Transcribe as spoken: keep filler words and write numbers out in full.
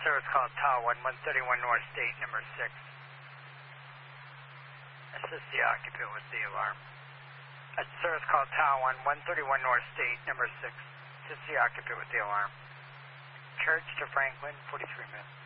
service call Tower one, one thirty-one North State, number six. Assist the occupant with the alarm. That's service call Tower one, one thirty-one North State, number six. Assist the occupant with the alarm. Church to Franklin, forty-three minutes.